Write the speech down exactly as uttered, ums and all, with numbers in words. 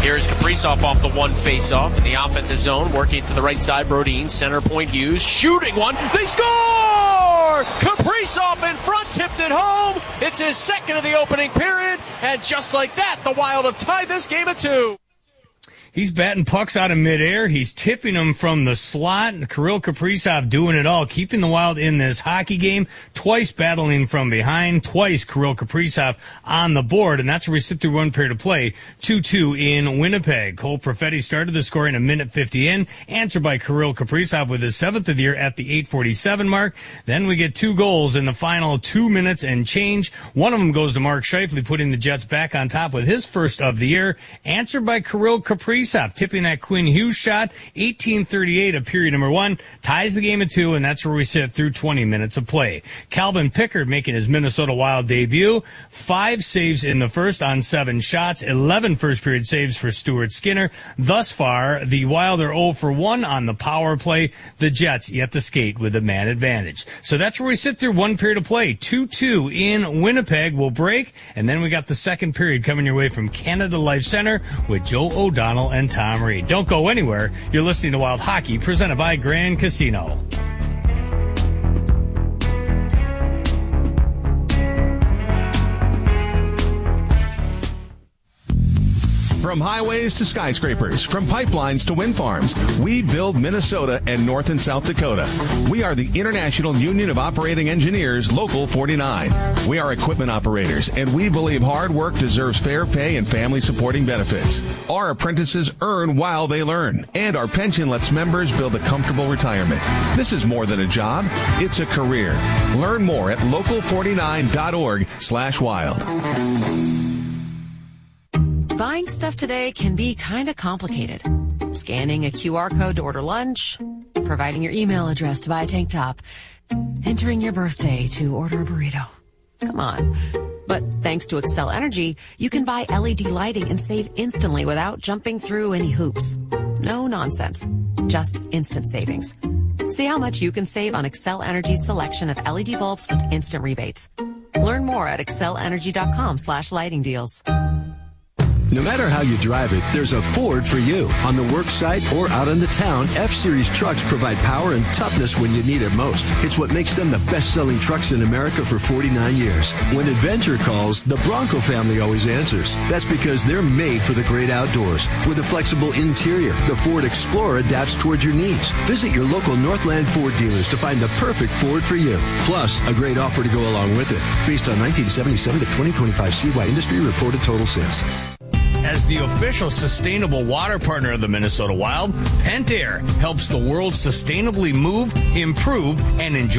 Here's Kaprizov off the one face-off in the offensive zone, working to the right side. Brodin, center point Hughes, shooting one. They score! Kaprizov in front, tipped it home. It's his second of the opening period, and just like that, the Wild have tied this game at two. He's batting pucks out of midair. He's tipping them from the slot. Kirill Kaprizov doing it all, keeping the Wild in this hockey game. Twice battling from behind. Twice Kirill Kaprizov on the board. And that's where we sit through one period of play. two two in Winnipeg. Cole Perfetti started the scoring a minute fifty in. Answered by Kirill Kaprizov with his seventh of the year at the eight forty-seven mark. Then we get two goals in the final two minutes and change. One of them goes to Mark Scheifele, putting the Jets back on top with his first of the year. Answered by Kirill Kaprizov. Tipping that Quinn Hughes shot, eighteen thirty-eight of period number one, ties the game at two, and that's where we sit through twenty minutes of play. Calvin Pickard making his Minnesota Wild debut, five saves in the first on seven shots, eleven first period saves for Stuart Skinner. Thus far, the Wild are oh for one on the power play. The Jets yet to skate with the man advantage. So that's where we sit through one period of play. two two in Winnipeg. We'll break, and then we got the second period coming your way from Canada Life Center with Joe O'Donnell and Tom Reed. Don't go anywhere. You're listening to Wild Hockey, presented by Grand Casino. From highways to skyscrapers, from pipelines to wind farms, we build Minnesota and North and South Dakota. We are the International Union of Operating Engineers, Local forty-nine. We are equipment operators, and we believe hard work deserves fair pay and family-supporting benefits. Our apprentices earn while they learn, and our pension lets members build a comfortable retirement. This is more than a job, it's a career. Learn more at local forty-nine dot org slash wild. Buying stuff today can be kind of complicated. Scanning a Q R code to order lunch, providing your email address to buy a tank top, entering your birthday to order a burrito. Come on. But thanks to Xcel Energy, you can buy L E D lighting and save instantly without jumping through any hoops. No nonsense. Just instant savings. See how much you can save on Xcel Energy's selection of L E D bulbs with instant rebates. Learn more at xcel energy dot com slash lighting deals. No matter how you drive it, there's a Ford for you. On the work site or out in the town, F-Series trucks provide power and toughness when you need it most. It's what makes them the best-selling trucks in America for forty-nine years. When adventure calls, the Bronco family always answers. That's because they're made for the great outdoors. With a flexible interior, the Ford Explorer adapts towards your needs. Visit your local Northland Ford dealers to find the perfect Ford for you. Plus, a great offer to go along with it. Based on nineteen seventy-seven to twenty twenty-five C Y Industry reported total sales. As the official sustainable water partner of the Minnesota Wild, Pentair helps the world sustainably move, improve, and enjoy